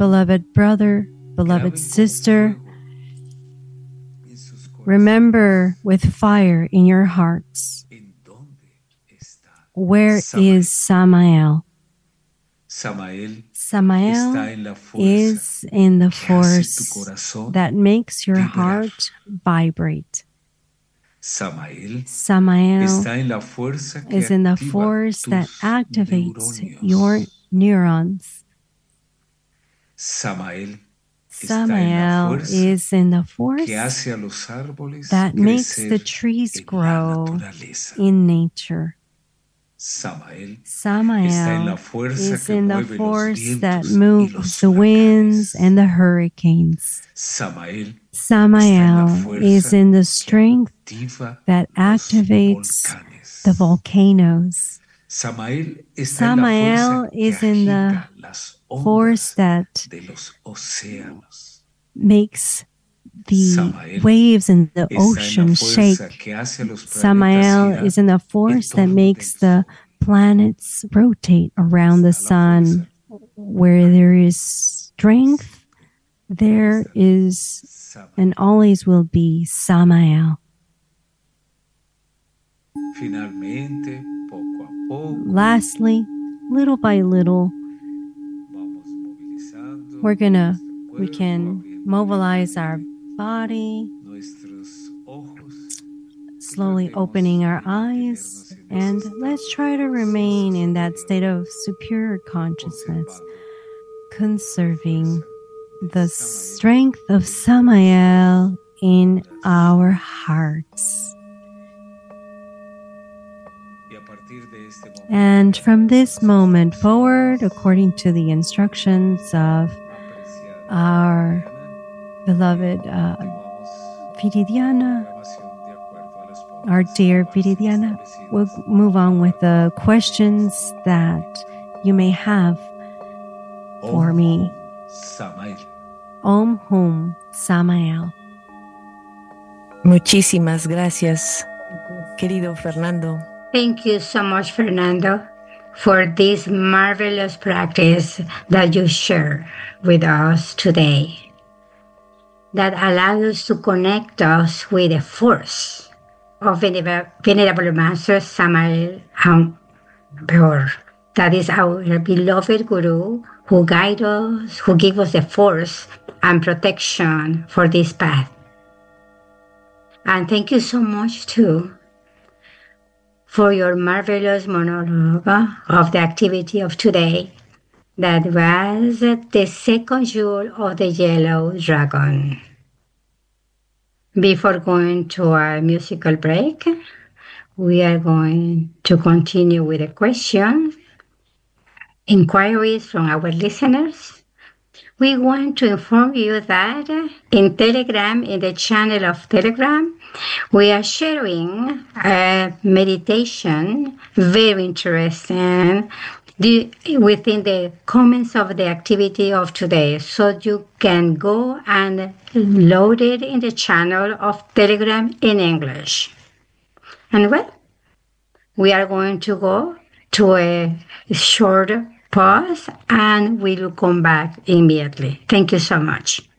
beloved brother, beloved sister, remember with fire in your hearts, where is Samael? Samael is in the force that makes your heart vibrate. Samael is in the force that activates your neurons. Samael is in the force that makes the trees grow in nature. Samael is in the force that moves the winds and the hurricanes. Samael is in the strength that activates the volcanoes. Samael is in the force that makes the waves in the ocean shake. Samael is in the force that makes the planets rotate around the sun. Where there is strength, there is and always will be Samael. Lastly, little by little, we can mobilize our body, slowly opening our eyes, and let's try to remain in that state of superior consciousness, conserving the strength of Samael in our hearts. And from this moment forward, according to the instructions of our beloved Viridiana, our dear Viridiana, we'll move on with the questions that you may have for me. Om Hum Samael. Muchísimas gracias, querido Fernando. Thank you so much, Fernando, for this marvelous practice that you share with us today, that allows us to connect us with the force of Venerable Master Samael Aun-Weor. That is our beloved Guru who guides us, who gives us the force and protection for this path. And thank you so much, too, for your marvelous monologue of the activity of today. That was the second jewel of the Yellow Dragon. Before going to our musical break, we are going to continue with a question, inquiries from our listeners. We want to inform you that in Telegram, in the channel of Telegram, we are sharing a meditation, very interesting, within the comments of the activity of today. So you can go and load it in the channel of Telegram in English. And well, we are going to go to a short pause and we will come back immediately. Thank you so much.